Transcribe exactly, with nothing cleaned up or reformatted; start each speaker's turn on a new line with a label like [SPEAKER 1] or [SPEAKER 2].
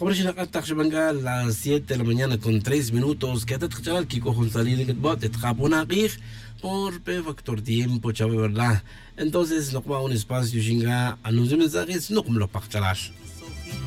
[SPEAKER 1] Como si nakatakshabanga las siete de la mañana con tres minutos, que te tchal Kiko González en bot te traponaqir por P factor tiempo, chave, ¿verdad? Entonces, no va un espacio chinga, anuncios mensajes, no como lo pactalas.